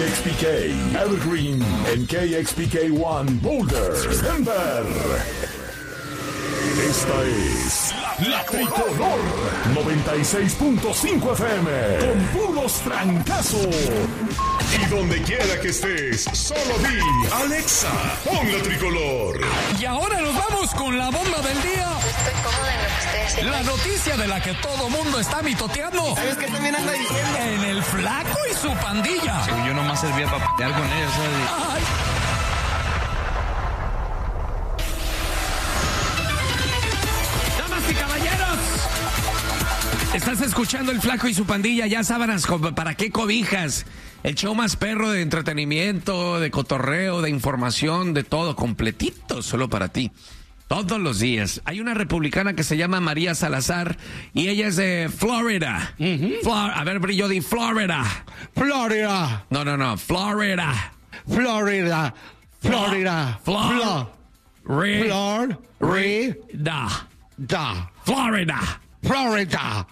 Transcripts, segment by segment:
KXPK, Evergreen, en KXPK1, Boulder, Denver. Esta es la Tricolor 96.5 FM, con puros trancazos. Y donde quiera que estés, solo di, Alexa, pon la Tricolor. Y ahora nos vamos con la bomba del día. Estoy cómoda en lo que estoy haciendo. La noticia de la que todo mundo está mitoteando. ¿Sabes qué también anda diciendo? En el Flaco y su pandilla. Sí, yo nomás servía para pelear con ellos, ¿sabes? Ay. Damas y caballeros, estás escuchando el Flaco y su pandilla. Ya sábanas, ¿para qué cobijas? El show más perro de entretenimiento, de cotorreo, de información, de todo, completito, solo para ti. Todos los días. Hay una republicana que se llama María Salazar y ella es de Florida. A ver, brillo, di Florida. Florida. No, Florida. Florida. Florida. Florida. Florida.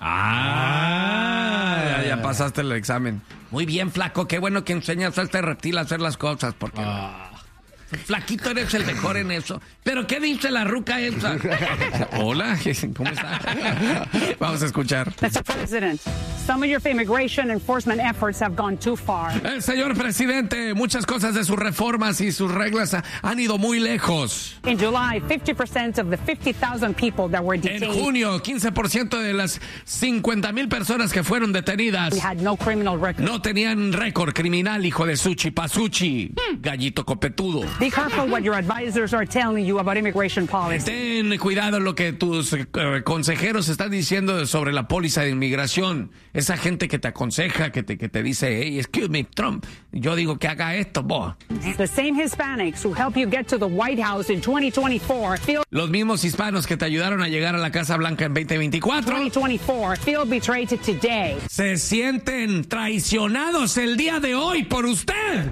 Ya pasaste el examen. Muy bien, Flaco. Qué bueno que enseñas a este reptil a hacer las cosas, porque... Flaquito, eres el mejor en eso. ¿Pero qué dice la ruca esa? Hola, ¿cómo está? Vamos a escuchar. Mr. President, some of your immigration enforcement efforts have gone too far. Señor presidente, muchas cosas de sus reformas y sus reglas han ido muy lejos. In July, 50% of the 50,000 people that were detained. En junio, 15% de las 50,000 personas que fueron detenidas We had no criminal record. no tenían récord criminal, hijo de Suchi Pasuchi, gallito copetudo. Be careful what your advisors are telling you about immigration policy. Ten cuidado lo que tus consejeros están diciendo sobre la póliza de inmigración. Esa gente que te aconseja, que te dice, hey, excuse me, Trump, yo digo que haga esto, vos. The same Hispanics who help you get to the White House in 2024 Los mismos hispanos que te ayudaron a llegar a la Casa Blanca en 2024 feel betrayed today. se sienten traicionados el día de hoy por usted.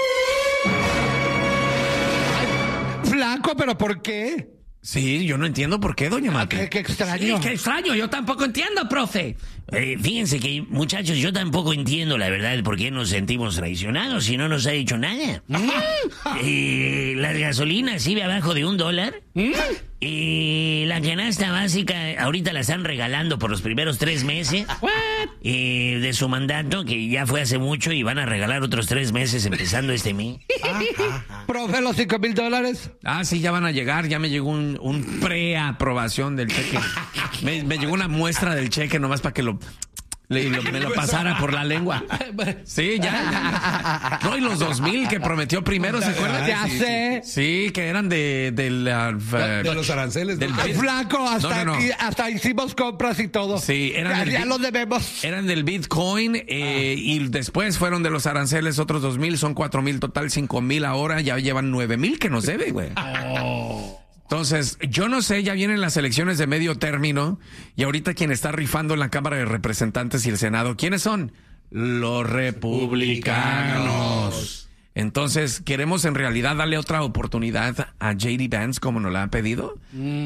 Flaco, ¿pero por qué? Sí, yo no entiendo por qué, doña Mate. Qué extraño. Sí, qué extraño, yo tampoco entiendo, profe. Fíjense que, muchachos, yo tampoco entiendo la verdad por qué nos sentimos traicionados si no nos ha hecho nada. Las gasolinas sigue abajo de $1. La canasta básica ahorita la están regalando por los primeros 3 meses de su mandato, que ya fue hace mucho, y van a regalar otros 3 meses empezando este mes. Profe, los $5,000. Ah, sí, ya van a llegar, ya me llegó un preaprobación del cheque. Me llegó una muestra del cheque nomás para que me lo pasara por la lengua. Sí, ya. No, y los 2,000 que prometió primero, ¿se acuerdan? Ya sé. Sí, que eran de los aranceles. Del Flaco, hasta No. aquí, hasta hicimos compras y todo. Sí, ya los debemos. Eran del Bitcoin y después fueron de los aranceles otros 2,000, son 4,000 total, 5,000 ahora, ya llevan 9,000 que nos debe, güey. Entonces, yo no sé, ya vienen las elecciones de medio término y ahorita quien está rifando en la Cámara de Representantes y el Senado, ¿quiénes son? Los republicanos. Entonces, ¿queremos en realidad darle otra oportunidad a J.D. Vance como nos la ha pedido?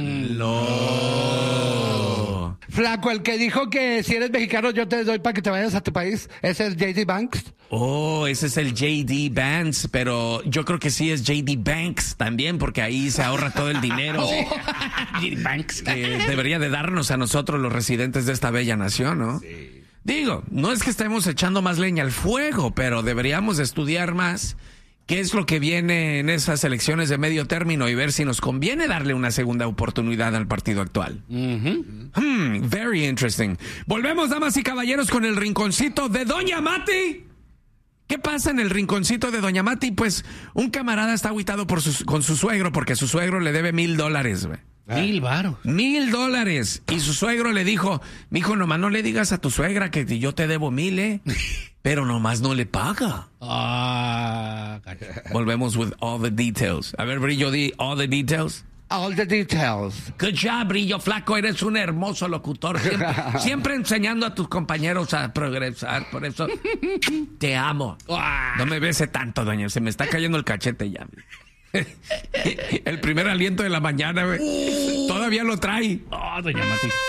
No. Flaco, el que dijo que si eres mexicano yo te doy para que te vayas a tu país, ¿ese es J.D. Banks? Oh, ese es el J.D. Vance, pero yo creo que sí es J.D. Banks también, porque ahí se ahorra todo el dinero. J.D. Banks. Que debería de darnos a nosotros los residentes de esta bella nación, ¿no? Sí. Digo, no es que estemos echando más leña al fuego, pero deberíamos estudiar más qué es lo que viene en esas elecciones de medio término y ver si nos conviene darle una segunda oportunidad al partido actual. Very interesting. Volvemos, damas y caballeros, con el rinconcito de Doña Mati. ¿Qué pasa en el rinconcito de Doña Mati? Pues un camarada está agüitado con su suegro porque su suegro le debe $1,000, güey. 1,000 varos. $1,000. Y su suegro le dijo, mijo, nomás no le digas a tu suegra que yo te debo 1,000, pero nomás no le paga. Volvemos with all the details. A ver, Brillo, di all the details. All the details. Good job, Brillo, flaco, eres un hermoso locutor. Siempre enseñando a tus compañeros a progresar. Por eso te amo. No me bese tanto, doña. Se me está cayendo el cachete ya. El primer aliento de la mañana, güey. Todavía lo trae. Doña Mati.